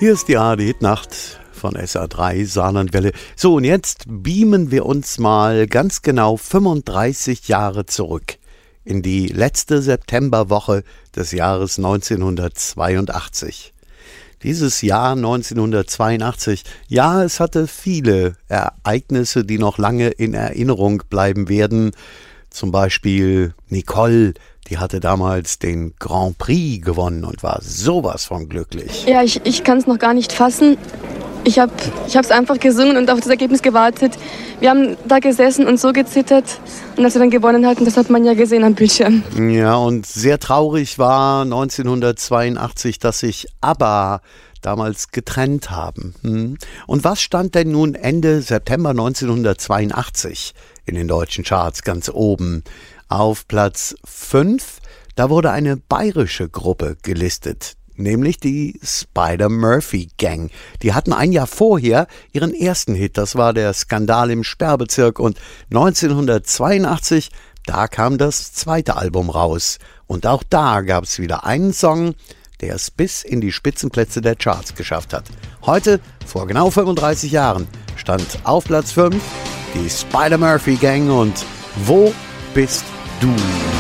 Hier ist die ARD-Hitnacht von SA3 Saarlandwelle. So, und jetzt beamen wir uns mal ganz genau 35 Jahre zurück in die letzte Septemberwoche des Jahres 1982. Dieses Jahr 1982, ja, es hatte viele Ereignisse, die noch lange in Erinnerung bleiben werden. Zum Beispiel Nicole, die hatte damals den Grand Prix gewonnen und war sowas von glücklich. Ja, ich kann es noch gar nicht fassen. Ich hab es einfach gesungen und auf das Ergebnis gewartet. Wir haben da gesessen und so gezittert. Und als wir dann gewonnen hatten, das hat man ja gesehen am Bildschirm. Ja, und sehr traurig war 1982, dass sich ABBA damals getrennt haben. Und was stand denn nun Ende September 1982 in den deutschen Charts ganz oben? Auf Platz 5, da wurde eine bayerische Gruppe gelistet, nämlich die Spider-Murphy-Gang. Die hatten ein Jahr vorher ihren ersten Hit, das war der Skandal im Sperrbezirk, und 1982, da kam das zweite Album raus. Und auch da gab es wieder einen Song, der es bis in die Spitzenplätze der Charts geschafft hat. Heute, vor genau 35 Jahren, stand auf Platz 5 die Spider-Murphy-Gang und Wo bist du?